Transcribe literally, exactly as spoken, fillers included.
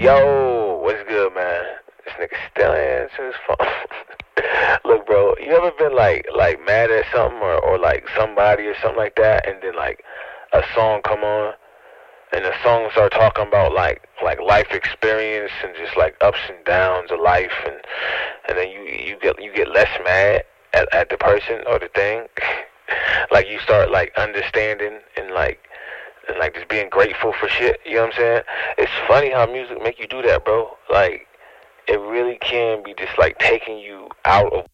Yo, what's good, man? This nigga still answering his phone. Look, bro, you ever been like like mad at something or, or like somebody or something like that, and then like a song come on, and the song start talking about like like life experience and just like ups and downs of life, and and then you you get you get less mad at, at the person or the thing. Like you start like understanding and like and like just being grateful for shit. You know what I'm saying? It's funny how music make you do that, bro. Like it really can be just like taking you out of